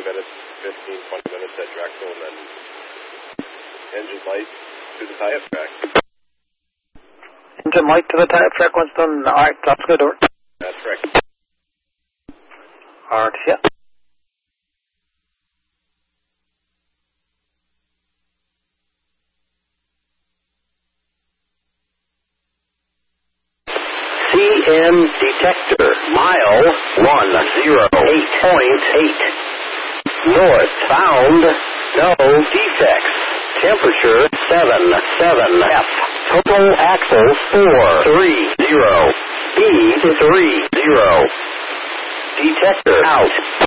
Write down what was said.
minutes, 15, 20 minutes at Drexel, and then engine light to the tie-up track. Engine light to the tie-up track once done. All right, sounds good. Over. That's correct. All right, yeah. CN detector, mile 108.8. Northbound, no defects. Temperature 77F. Total axles 430. Speed 30. Detector out.